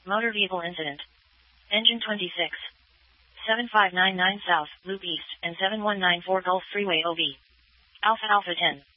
Motor vehicle incident. Engine 26. 7599 South, Loop East, and 7194 Gulf Freeway OB. Alpha Alpha 10.